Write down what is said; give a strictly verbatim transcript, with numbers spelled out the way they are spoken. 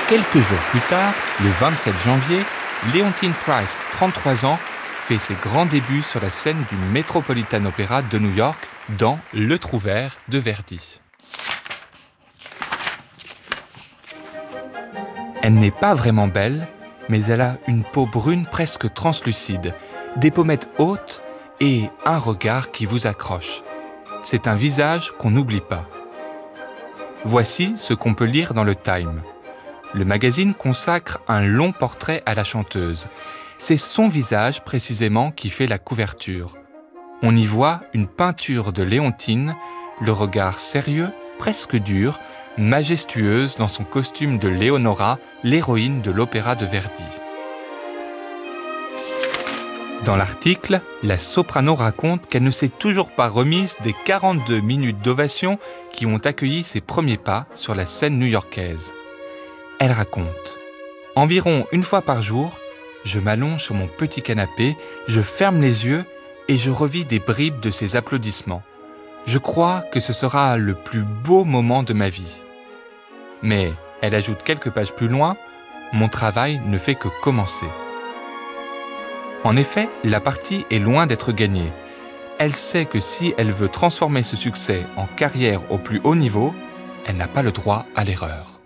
Quelques jours plus tard, le vingt-sept janvier, Leontyne Price, trente-trois ans, fait ses grands débuts sur la scène du Metropolitan Opera de New York dans Le Trouvère de Verdi. Elle n'est pas vraiment belle, mais elle a une peau brune presque translucide, des pommettes hautes et un regard qui vous accroche. C'est un visage qu'on n'oublie pas. Voici ce qu'on peut lire dans le Time. Le magazine consacre un long portrait à la chanteuse. C'est son visage précisément qui fait la couverture. On y voit une peinture de Leontyne, le regard sérieux, presque dur, majestueuse dans son costume de Leonora, l'héroïne de l'opéra de Verdi. Dans l'article, la soprano raconte qu'elle ne s'est toujours pas remise des quarante-deux minutes d'ovation qui ont accueilli ses premiers pas sur la scène new-yorkaise. Elle raconte « Environ une fois par jour, je m'allonge sur mon petit canapé, je ferme les yeux et je revis des bribes de ces applaudissements. Je crois que ce sera le plus beau moment de ma vie. » Mais, elle ajoute quelques pages plus loin, « Mon travail ne fait que commencer. » En effet, la partie est loin d'être gagnée. Elle sait que si elle veut transformer ce succès en carrière au plus haut niveau, elle n'a pas le droit à l'erreur.